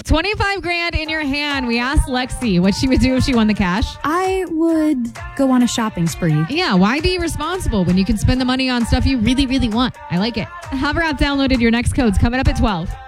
25 grand in your hand. We asked Lexi what she would do if she won the cash. I would go on a shopping spree. Yeah, why be responsible when you can spend the money on stuff you really, really want? I like it. Have her app downloaded. Your next code's coming up at 12.